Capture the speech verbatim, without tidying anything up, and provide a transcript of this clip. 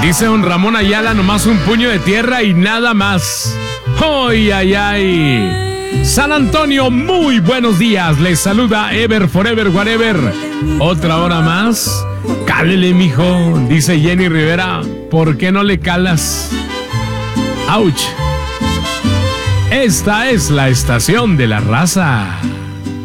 Dice don Ramón Ayala, nomás un puño de tierra y nada más. ¡Ay, ay, ay! San Antonio, muy buenos días. Les saluda Ever Forever Whatever. Otra hora más. Cálele, mijo. Dice Jenny Rivera. ¿Por qué no le calas? ¡Auch! Esta es la estación de la raza.